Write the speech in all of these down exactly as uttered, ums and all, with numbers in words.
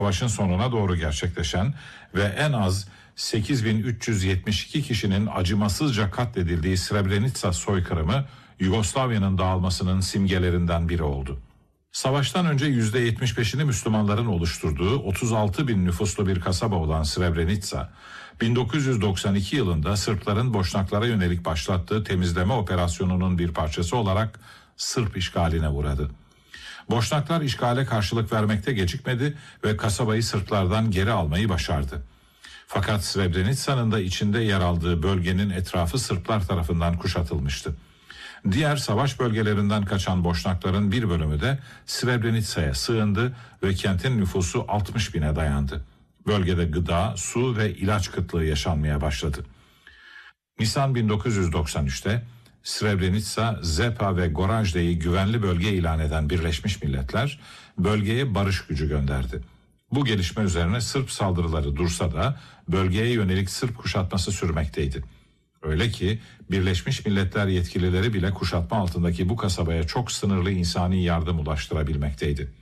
Savaşın sonuna doğru gerçekleşen ve en az sekiz bin üç yüz yetmiş iki kişinin acımasızca katledildiği Srebrenica soykırımı Yugoslavya'nın dağılmasının simgelerinden biri oldu. Savaştan önce yüzde yetmiş beşini Müslümanların oluşturduğu otuz altı bin nüfuslu bir kasaba olan Srebrenica, bin dokuz yüz doksan iki yılında Sırpların Boşnaklara yönelik başlattığı temizleme operasyonunun bir parçası olarak Sırp işgaline uğradı. Boşnaklar işgale karşılık vermekte gecikmedi ve kasabayı Sırplardan geri almayı başardı. Fakat Srebrenica'nın da içinde yer aldığı bölgenin etrafı Sırplar tarafından kuşatılmıştı. Diğer savaş bölgelerinden kaçan Boşnakların bir bölümü de Srebrenica'ya sığındı ve kentin nüfusu altmış bine dayandı. Bölgede gıda, su ve ilaç kıtlığı yaşanmaya başladı. Nisan bin dokuz yüz doksan üçte Srebrenica, Zepa ve Goražde'yi güvenli bölge ilan eden Birleşmiş Milletler bölgeye barış gücü gönderdi. Bu gelişme üzerine Sırp saldırıları dursa da bölgeye yönelik Sırp kuşatması sürmekteydi. Öyle ki Birleşmiş Milletler yetkilileri bile kuşatma altındaki bu kasabaya çok sınırlı insani yardım ulaştırabilmekteydi.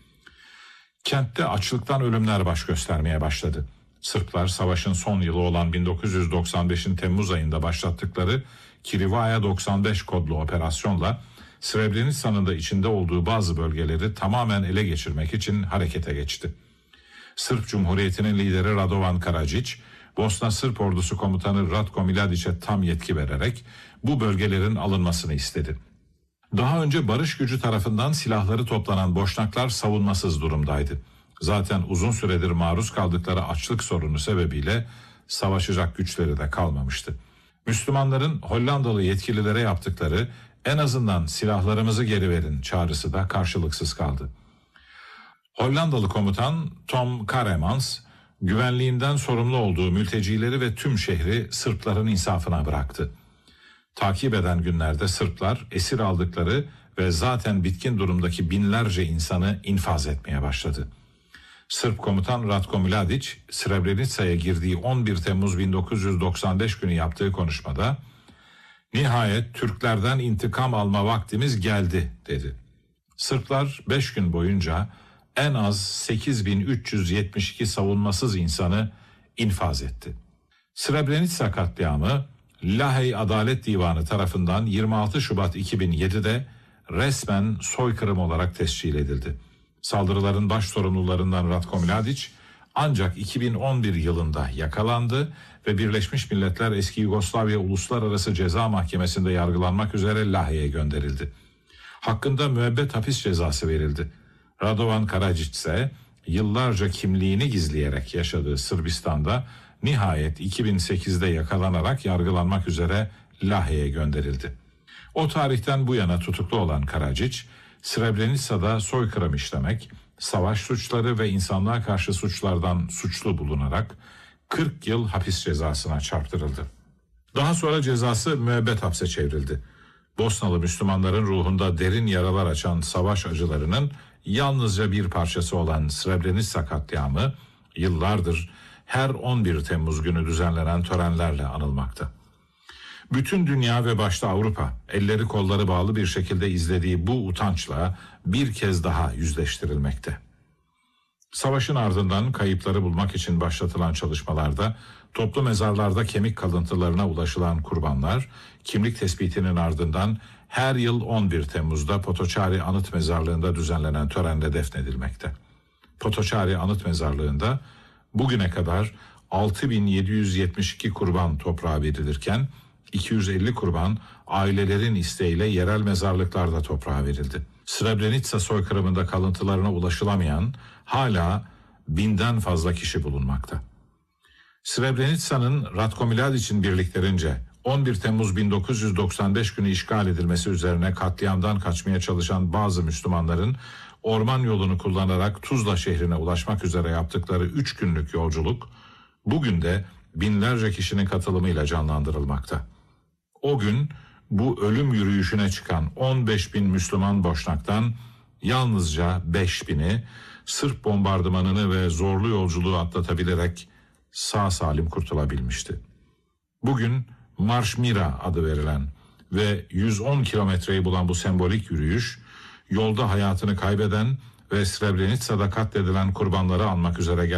Kentte açlıktan ölümler baş göstermeye başladı. Sırplar savaşın son yılı olan bin dokuz yüz doksan beşin Temmuz ayında başlattıkları Kirivaya doksan beş kodlu operasyonla Srebrenica'nın da içinde olduğu bazı bölgeleri tamamen ele geçirmek için harekete geçti. Sırp Cumhuriyeti'nin lideri Radovan Karadzic, Bosna Sırp ordusu komutanı Ratko Mladić'e tam yetki vererek bu bölgelerin alınmasını istedi. Daha önce barış gücü tarafından silahları toplanan Boşnaklar savunmasız durumdaydı. Zaten uzun süredir maruz kaldıkları açlık sorunu sebebiyle savaşacak güçleri de kalmamıştı. Müslümanların Hollandalı yetkililere yaptıkları en azından silahlarımızı geri verin çağrısı da karşılıksız kaldı. Hollandalı komutan Tom Karemans, güvenliğinden sorumlu olduğu mültecileri ve tüm şehri Sırpların insafına bıraktı. Takip eden günlerde Sırplar esir aldıkları ve zaten bitkin durumdaki binlerce insanı infaz etmeye başladı. Sırp komutan Ratko Mladić, Srebrenica'ya girdiği on bir Temmuz bin dokuz yüz doksan beş günü yaptığı konuşmada, "Nihayet Türklerden intikam alma vaktimiz geldi," dedi. Sırplar beş gün boyunca en az sekiz bin üç yüz yetmiş iki savunmasız insanı infaz etti. Srebrenica katliamı Lahey Adalet Divanı tarafından yirmi altı Şubat iki bin yedide resmen soykırım olarak tescil edildi. Saldırıların baş sorumlularından Ratko Mladić ancak iki bin on bir yılında yakalandı ve Birleşmiş Milletler Eski Yugoslavya Uluslararası Ceza Mahkemesi'nde yargılanmak üzere Lahey'e gönderildi. Hakkında müebbet hapis cezası verildi. Radovan Karadzic ise yıllarca kimliğini gizleyerek yaşadığı Sırbistan'da nihayet iki bin sekizde yakalanarak yargılanmak üzere Lahey'e gönderildi. O tarihten bu yana tutuklu olan Karadzic, Srebrenica'da soykırım işlemek, savaş suçları ve insanlığa karşı suçlardan suçlu bulunarak kırk yıl hapis cezasına çarptırıldı. Daha sonra cezası müebbet hapse çevrildi. Bosnalı Müslümanların ruhunda derin yaralar açan savaş acılarının yalnızca bir parçası olan Srebrenica katliamı yıllardır her on bir Temmuz günü düzenlenen törenlerle anılmakta. Bütün dünya ve başta Avrupa elleri kolları bağlı bir şekilde izlediği bu utançla bir kez daha yüzleştirilmekte. Savaşın ardından kayıpları bulmak için başlatılan çalışmalarda toplu mezarlarda kemik kalıntılarına ulaşılan kurbanlar kimlik tespitinin ardından her yıl on bir Temmuz'da Potoçari Anıt Mezarlığı'nda düzenlenen törenle defnedilmekte. Potoçari Anıt Mezarlığı'nda bugüne kadar altı bin yedi yüz yetmiş iki kurban toprağa verilirken iki yüz elli kurban ailelerin isteğiyle yerel mezarlıklarda toprağa verildi. Srebrenica soykırımında kalıntılarına ulaşılamayan hala binden fazla kişi bulunmakta. Srebrenica'nın Ratko Mladić'in birliklerince on bir Temmuz bin dokuz yüz doksan beş günü işgal edilmesi üzerine katliamdan kaçmaya çalışan bazı Müslümanların orman yolunu kullanarak Tuzla şehrine ulaşmak üzere yaptıkları üç günlük yolculuk bugün de binlerce kişinin katılımıyla canlandırılmakta. O gün bu ölüm yürüyüşüne çıkan on beş bin Müslüman Boşnak'tan yalnızca beş bini Sırp bombardımanını ve zorlu yolculuğu atlatabilerek sağ salim kurtulabilmişti. Bugün Marş Mira adı verilen ve yüz on kilometreyi bulan bu sembolik yürüyüş, yolda hayatını kaybeden ve Srebrenica'da katledilen kurbanları anmak üzere geldi.